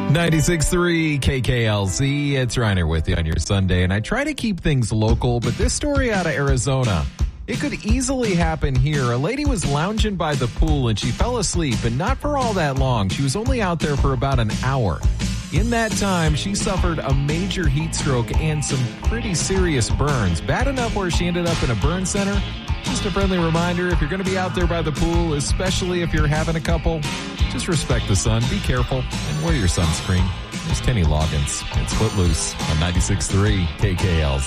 96.3 KKLZ. It's Reiner with you on your Sunday. And I try to keep things local, but this story out of Arizona, it could easily happen here. A lady was lounging by the pool and she fell asleep, and not for all that long. She was only out there for about an hour. In that time, she suffered a major heat stroke and some pretty serious burns. Bad enough where she ended up in a burn center. Just a friendly reminder, if you're going to be out there by the pool, especially if you're having a couple, just respect the sun, be careful, and wear your sunscreen. There's Kenny Loggins. It's Footloose on 96.3 KKLZ.